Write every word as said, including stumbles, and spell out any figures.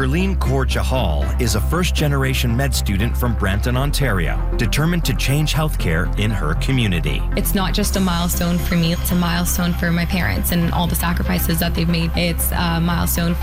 Gurleen Kaur Chahal is a first-generation med student from Brampton, Ontario, determined to change healthcare in her community. It's not just a milestone for me, it's a milestone for my parents and all the sacrifices that they've made. It's a milestone